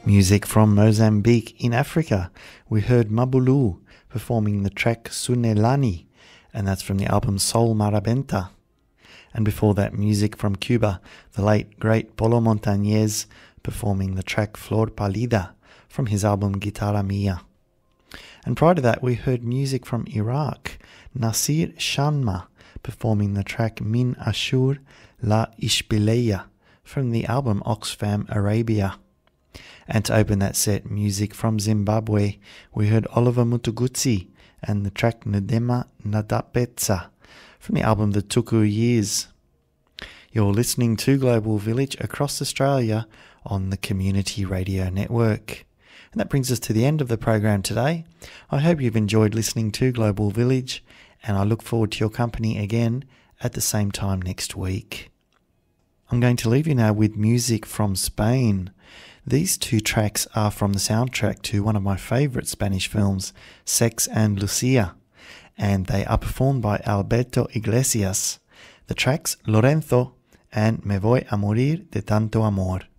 Music from Mozambique in Africa. We heard Mabulu performing the track Sunelani, and that's from the album Sol Marabenta. And before that, music from Cuba, the late great Polo Montañez performing the track Flor Pálida from his album Guitarra Mia. And prior to that, we heard music from Iraq, Nasir Shanma performing the track Min Ashur La Ishbileya from the album Oxfam Arabia. And to open that set, music from Zimbabwe, we heard Oliver Mutugutsi and the track Ndema Nadapetsa from the album The Tuku Years. You're listening to Global Village across Australia on the Community Radio Network. And that brings us to the end of the program today. I hope you've enjoyed listening to Global Village, and I look forward to your company again at the same time next week. I'm going to leave you now with music from Spain. These two tracks are from the soundtrack to one of my favourite Spanish films, Sex and Lucia, and they are performed by Alberto Iglesias. The tracks Lorenzo and Me Voy a Morir de Tanto Amor.